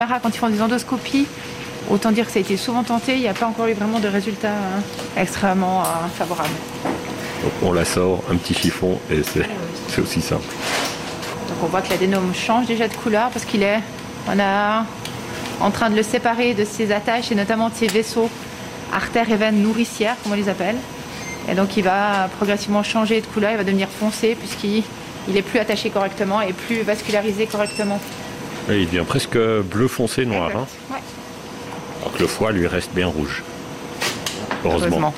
Quand ils font des endoscopies, autant dire que ça a été souvent tenté, il n'y a pas encore eu vraiment de résultats extrêmement favorables. Donc on la sort, un petit chiffon, et c'est aussi simple. Donc on voit que l'adénome change déjà de couleur parce on est en train de le séparer de ses attaches et notamment de ses vaisseaux artères et veines nourricières, comme on les appelle. Et donc il va progressivement changer de couleur, il va devenir foncé puisqu'il est plus attaché correctement et plus vascularisé correctement. Et il devient presque bleu foncé noir. Exact. Hein. Ouais. Alors que le foie lui reste bien rouge. Heureusement.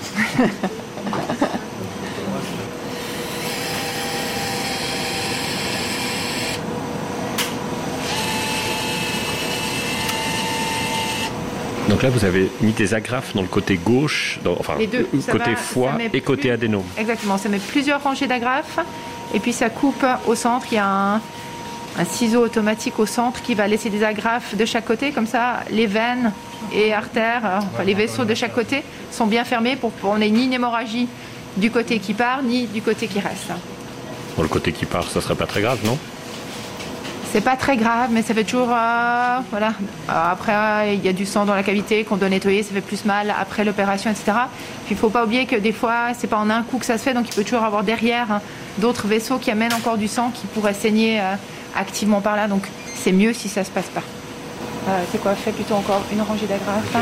Donc là, vous avez mis des agrafes dans le côté gauche, les deux. Côté foie et côté adénome. Exactement, ça met plusieurs rangées d'agrafes et puis ça coupe au centre. Il y a un ciseau automatique au centre qui va laisser des agrafes de chaque côté. Comme ça, les veines et artères, les vaisseaux de chaque côté sont bien fermés pour qu'on n'ait ni une hémorragie du côté qui part, ni du côté qui reste. Bon, le côté qui part, ça serait pas très grave, non ? C'est pas très grave, mais ça fait toujours... Après, il y a du sang dans la cavité qu'on doit nettoyer, ça fait plus mal après l'opération, etc. Puis il ne faut pas oublier que des fois, c'est pas en un coup que ça se fait, donc il peut toujours avoir derrière d'autres vaisseaux qui amènent encore du sang qui pourraient saigner activement par là. Donc c'est mieux si ça ne se passe pas. C'est quoi ? Fais plutôt encore une rangée d'agrafes.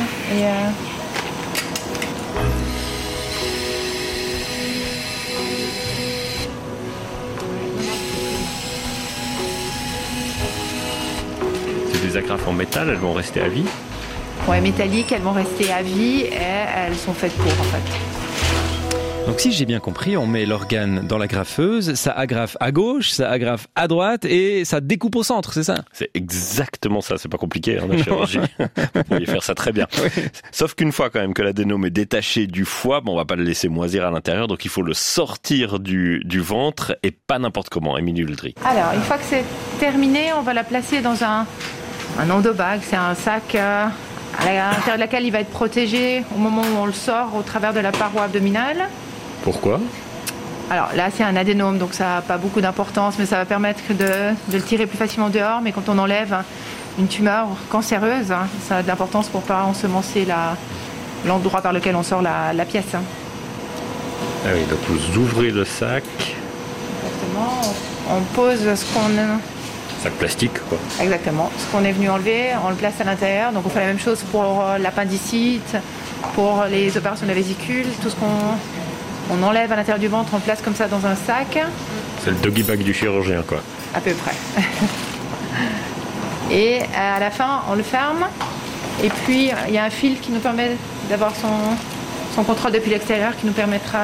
Des agrafes en métal, elles vont rester à vie ? Ouais, métalliques, elles vont rester à vie et elles sont faites pour en fait. Donc si j'ai bien compris, on met l'organe dans la graffeuse, ça agrafe à gauche, ça agrafe à droite et ça découpe au centre, c'est ça ? C'est exactement ça, c'est pas compliqué, la chirurgie. Vous pourriez faire ça très bien. Oui. Sauf qu'une fois quand même que l'adénome est détaché du foie, on va pas le laisser moisir à l'intérieur, donc il faut le sortir du ventre et pas n'importe comment. Émilie Uldry. Alors, une fois que c'est terminé, on va la placer dans un endobag, c'est un sac à l'intérieur de laquelle il va être protégé au moment où on le sort au travers de la paroi abdominale. Pourquoi ? Alors là, c'est un adénome, donc ça n'a pas beaucoup d'importance, mais ça va permettre de le tirer plus facilement dehors. Mais quand on enlève une tumeur cancéreuse, ça a de l'importance pour ne pas ensemencer l'endroit par lequel on sort la pièce. Ah oui, donc vous ouvrez le sac. Exactement, on pose ce qu'on... Sac plastique, quoi. Exactement. Ce qu'on est venu enlever, on le place à l'intérieur. Donc on fait la même chose pour l'appendicite, pour les opérations de la vésicule. Tout ce qu'on enlève à l'intérieur du ventre, on le place comme ça dans un sac. C'est le doggy bag du chirurgien, quoi. À peu près. Et à la fin, on le ferme. Et puis, il y a un fil qui nous permet d'avoir son contrôle depuis l'extérieur, qui nous permettra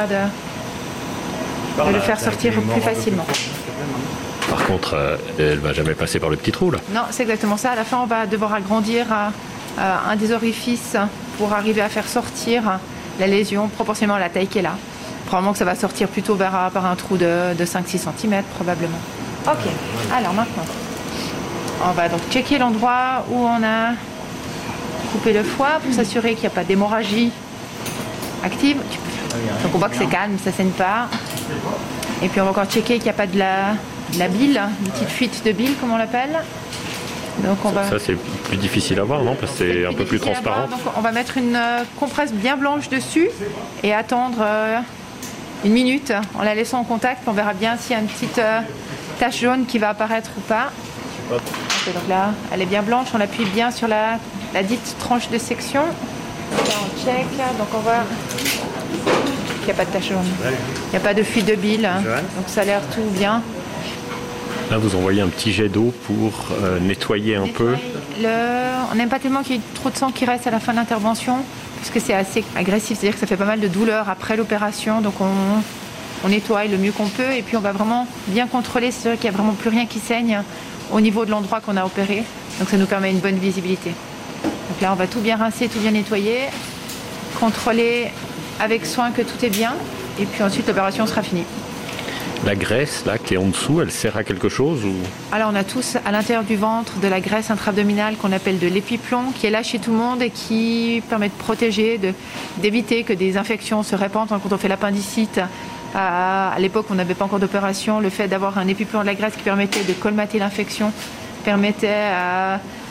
de le faire sortir plus facilement. Par contre, elle va jamais passer par le petit trou, là. Non, c'est exactement ça. À la fin, on va devoir agrandir un des orifices pour arriver à faire sortir la lésion proportionnellement à la taille qu'elle a. Probablement que ça va sortir plutôt par un trou de 5-6 cm, probablement. Ok, alors maintenant, on va donc checker l'endroit où on a coupé le foie pour s'assurer qu'il n'y a pas d'hémorragie active. Donc on voit que c'est calme, ça ne saigne pas. Et puis on va encore checker qu'il n'y a pas de la bile, une petite fuite de bile comme on l'appelle. Donc ça c'est plus difficile à voir, non ? Parce que c'est un peu plus transparent. Donc on va mettre une compresse bien blanche dessus et attendre 1 minute en la laissant en contact. On verra bien s'il y a une petite tache jaune qui va apparaître ou pas. Okay, donc là, elle est bien blanche. On appuie bien sur la dite tranche de section. Donc là, on check. Donc on voit qu'il n'y a pas de tache jaune. Il n'y a pas de fuite de bile. Donc ça a l'air tout bien. Là, vous envoyez un petit jet d'eau pour nettoyer un peu. On n'aime pas tellement qu'il y ait trop de sang qui reste à la fin de l'intervention, parce que c'est assez agressif, c'est-à-dire que ça fait pas mal de douleur après l'opération. Donc on nettoie le mieux qu'on peut et puis on va vraiment bien contrôler, c'est-à-dire qu'il n'y a vraiment plus rien qui saigne au niveau de l'endroit qu'on a opéré. Donc ça nous permet une bonne visibilité. Donc là, on va tout bien rincer, tout bien nettoyer, contrôler avec soin que tout est bien et puis ensuite l'opération sera finie. La graisse là qui est en dessous, elle sert à quelque chose ou... Alors on a tous à l'intérieur du ventre de la graisse intra-abdominale qu'on appelle de l'épiplomb, qui est là chez tout le monde et qui permet de protéger, d'éviter que des infections se répandent. Quand on fait l'appendicite, à l'époque on n'avait pas encore d'opération, le fait d'avoir un épiplomb de la graisse qui permettait de colmater l'infection permettait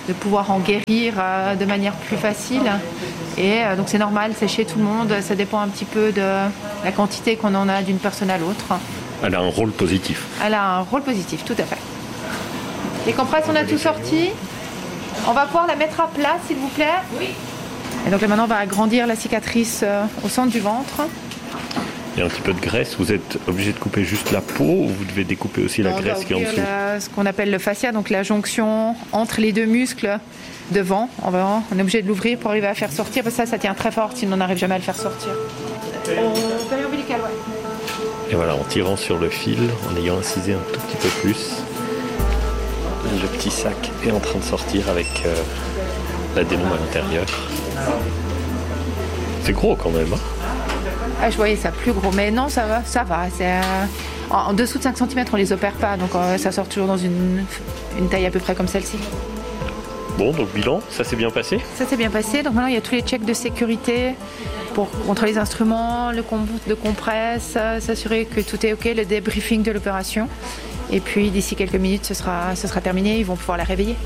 de pouvoir en guérir de manière plus facile. Et donc c'est normal, c'est chez tout le monde, ça dépend un petit peu de la quantité qu'on en a d'une personne à l'autre. Elle a un rôle positif. Elle a un rôle positif, tout à fait. Les compresses, on a tout sorti. On va pouvoir la mettre à plat, s'il vous plaît. Oui. Et donc là maintenant, on va agrandir la cicatrice au centre du ventre. Il y a un petit peu de graisse. Vous êtes obligé de couper juste la peau ou vous devez découper aussi la graisse qui est en dessous? Ce qu'on appelle le fascia, donc la jonction entre les deux muscles devant. On est obligé de l'ouvrir pour arriver à faire sortir, parce que ça tient très fort, sinon on n'arrive jamais à le faire sortir. Période ombilicale, ouais. Et voilà, en tirant sur le fil, en ayant incisé un tout petit peu plus, le petit sac est en train de sortir avec l'adénome à l'intérieur. C'est gros quand même, hein? Ah, je voyais ça plus gros, mais non, ça va. C'est, en dessous de 5 cm, on les opère pas, donc ça sort toujours dans une taille à peu près comme celle-ci. Bon, donc bilan, ça s'est bien passé? Ça s'est bien passé, donc maintenant il y a tous les checks de sécurité pour contrôler les instruments, le compte de compresse, s'assurer que tout est OK, le débriefing de l'opération. Et puis d'ici quelques minutes, ce sera terminé, ils vont pouvoir la réveiller.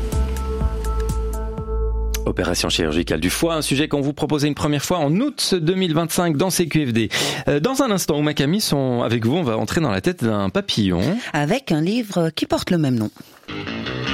Opération chirurgicale du foie, un sujet qu'on vous proposait une première fois en août 2025 dans CQFD. Dans un instant, Ouma Camille sont avec vous, on va entrer dans la tête d'un papillon. Avec un livre qui porte le même nom.